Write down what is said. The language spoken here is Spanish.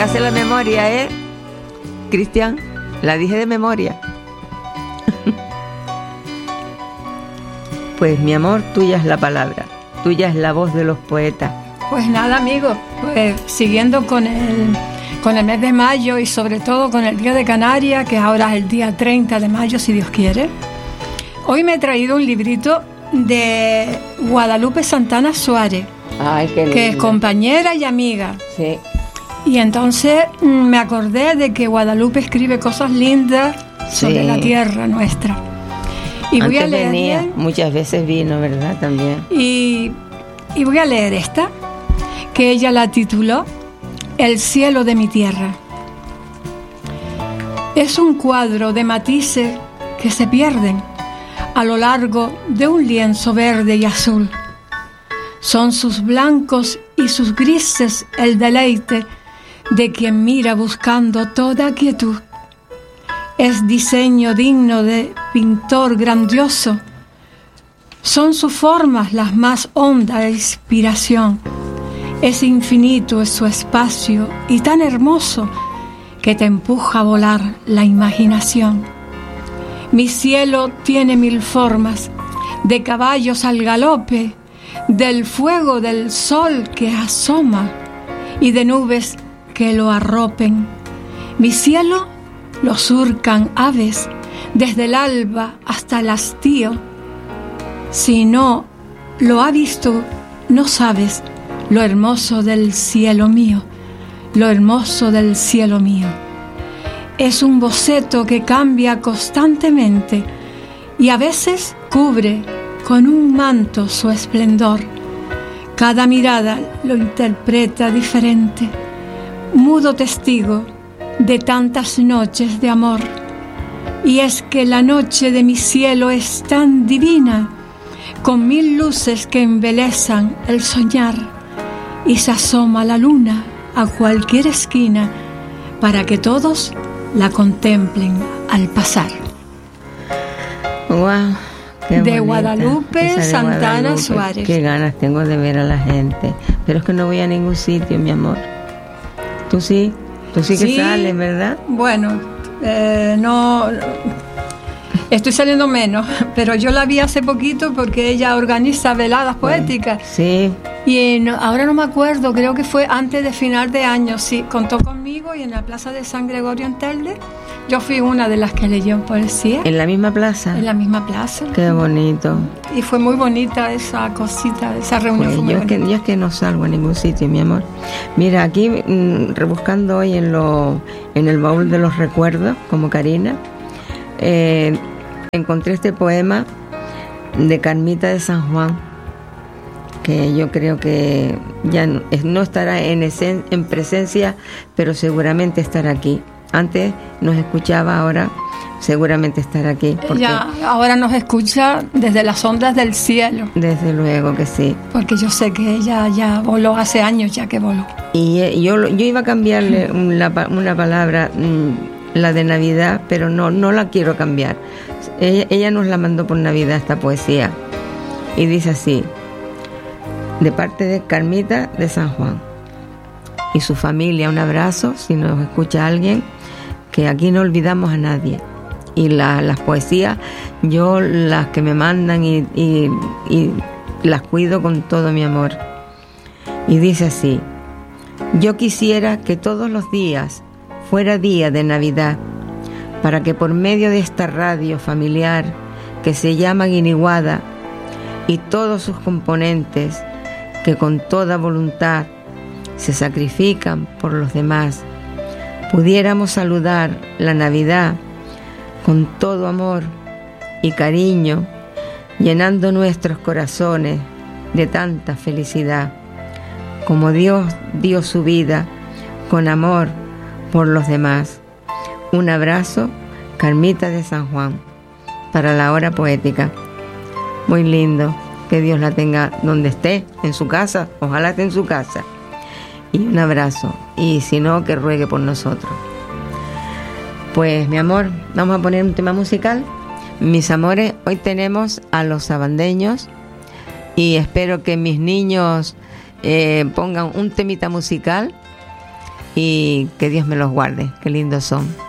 hace la memoria, Cristian? La dije de memoria. Pues mi amor, tuya es la palabra, tuya es la voz de los poetas. Pues nada, amigos, pues siguiendo con el mes de mayo y sobre todo con el Día de Canarias, que ahora es el día 30 de mayo, si Dios quiere. Hoy me he traído un librito de Guadalupe Santana Suárez. Ay, qué lindo. Que es compañera y amiga. Sí. Y entonces me acordé de que Guadalupe escribe cosas lindas sobre la tierra nuestra. Y voy a leer. Venía, muchas veces vino, ¿verdad? También. Y voy a leer esta, que ella la tituló El cielo de mi tierra. Es un cuadro de matices que se pierden a lo largo de un lienzo verde y azul. Son sus blancos y sus grises el deleite de quien mira buscando toda quietud. Es diseño digno de pintor grandioso. Son sus formas las más honda inspiración. Es infinito es su espacio y tan hermoso que te empuja a volar la imaginación. Mi cielo tiene mil formas, de caballos al galope, del fuego del sol que asoma y de nubes que lo arropen. Mi cielo lo surcan aves desde el alba hasta el hastío. Si no lo ha visto, no sabes lo hermoso del cielo mío, lo hermoso del cielo mío. Es un boceto que cambia constantemente y a veces cubre con un manto su esplendor. Cada mirada lo interpreta diferente, mudo testigo de tantas noches de amor. Y es que la noche de mi cielo es tan divina, con mil luces que embelezan el soñar, y se asoma la luna a cualquier esquina para que todos la contemplen al pasar. Wow, qué de bonita. Guadalupe Esa de Santana Guadalupe. Suárez. Qué ganas tengo de ver a la gente, pero es que no voy a ningún sitio, mi amor. Tú sí que sales, ¿verdad? Bueno, no, estoy saliendo menos, pero yo la vi hace poquito porque ella organiza veladas poéticas. Sí. Y ahora no me acuerdo, creo que fue antes de final de año, sí, contó conmigo y en la plaza de San Gregorio en Telde, yo fui una de las que leyó poesía. ¿En la misma plaza? En la misma plaza. Qué bonito. Y fue muy bonita esa cosita, esa reunión. Pues fue muy bonita. yo es que no salgo a ningún sitio, mi amor. Mira, aquí rebuscando hoy en el baúl de los recuerdos, como Karina, encontré este poema de Carmita de San Juan, que yo creo que ya no estará en presencia, pero seguramente estará aquí. Antes nos escuchaba, ahora seguramente estará aquí. Ella ahora nos escucha desde las ondas del cielo. Desde luego que sí. Porque yo sé que ella ya voló hace años, ya que voló. Y yo iba a cambiarle una palabra, la de Navidad, pero no la quiero cambiar. Ella nos la mandó por Navidad, esta poesía. Y dice así: de parte de Carmita de San Juan y su familia, un abrazo, si nos escucha alguien, que aquí no olvidamos a nadie. Y las poesías, yo las que me mandan y las cuido con todo mi amor. Y dice así: yo quisiera que todos los días fuera día de Navidad, para que por medio de esta radio familiar que se llama Guiniguada y todos sus componentes que con toda voluntad se sacrifican por los demás, pudiéramos saludar la Navidad con todo amor y cariño, llenando nuestros corazones de tanta felicidad, como Dios dio su vida con amor por los demás. Un abrazo, Carmita de San Juan, para la hora poética. Muy lindo, que Dios la tenga donde esté, en su casa, ojalá esté en su casa. Y un abrazo, y si no, que ruegue por nosotros. Pues mi amor, vamos a poner un tema musical. Mis amores, hoy tenemos a los sabandeños y espero que mis niños pongan un temita musical y que Dios me los guarde. Qué lindos son.